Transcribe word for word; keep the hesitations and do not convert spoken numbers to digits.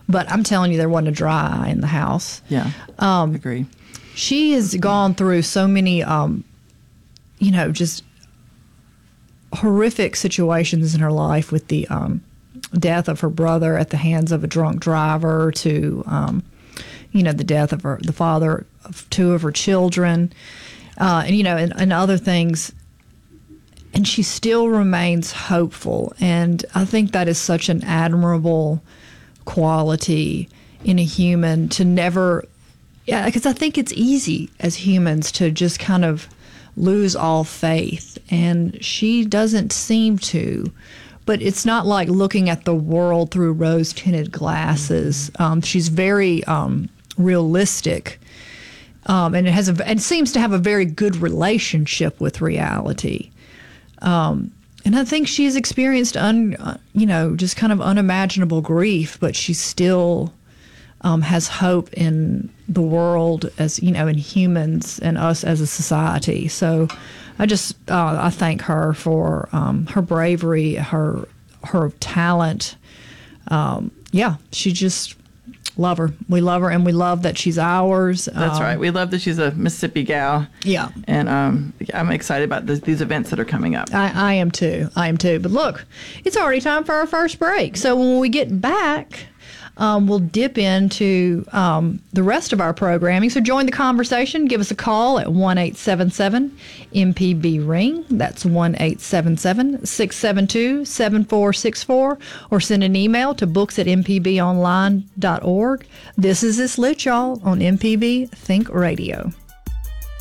But I'm telling you, there wasn't a dry eye in the house. Yeah, um, agree. She has gone through so many, um, you know, just horrific situations in her life, with the um, death of her brother at the hands of a drunk driver, to, um, you know, the death of her, the father of two of her children, uh, and, you know, and, and other things. And she still remains hopeful. And I think that is such an admirable quality in a human, to never, yeah, because I think it's easy as humans to just kind of lose all faith. And she doesn't seem to. But it's not like looking at the world through rose-tinted glasses. Um, she's very um, realistic, um, and it has a, and seems to have a very good relationship with reality. Um, and I think she's experienced, un, uh, you know, just kind of unimaginable grief, but she still um, has hope in the world, as, you know, in humans and us as a society. So I just, uh, I thank her for um, her bravery, her her talent. Um, yeah, she just, love her. We love her, and we love that she's ours. That's um, right. We love that she's a Mississippi gal. Yeah. And um, I'm excited about this, these events that are coming up. I, I am too. I am too. But look, it's already time for our first break. So when we get back, um, we'll dip into um, the rest of our programming. So join the conversation. Give us a call at one eight seven seven M P B ring. That's one eight seven seven six seven two seven four six four. Or send an email to books at m p b online dot org. This is This Lit, y'all, on M P B Think Radio.